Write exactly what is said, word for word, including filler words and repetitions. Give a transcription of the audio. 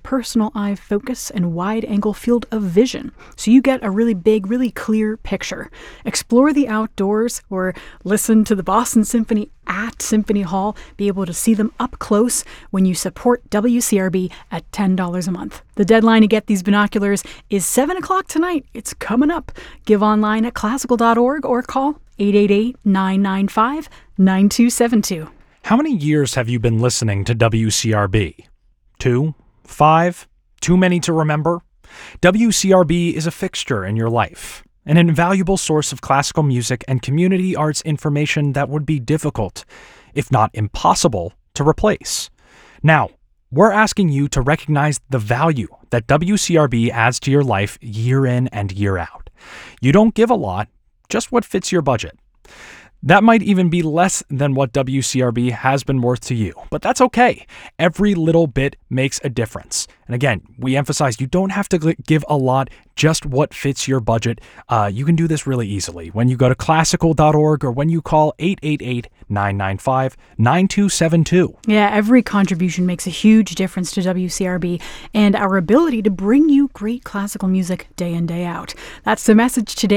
personal eye focus and wide-angle field of vision, so you get a really big, really clear picture. Explore the outdoors or listen to the Boston Symphony at Symphony Hall. Be able to see them up close when you support W C R B at ten dollars a month. The deadline to get these binoculars is seven o'clock tonight. It's coming up. Give online at classical dot org or call eight eight eight, nine nine five, nine two seven two. How many years have you been listening to W C R B? Two? Five? Too many to remember? W C R B is a fixture in your life, an invaluable source of classical music and community arts information that would be difficult, if not impossible, to replace. Now, we're asking you to recognize the value that W C R B adds to your life year in and year out. You don't give a lot, just what fits your budget. That might even be less than what W C R B has been worth to you, but that's okay. Every little bit makes a difference. And again, we emphasize you don't have to give a lot, just what fits your budget. Uh, you can do this really easily when you go to classical dot org or when you call eight eight eight, nine nine five, nine two seven two. Yeah, every contribution makes a huge difference to W C R B and our ability to bring you great classical music day in, day out. That's the message today.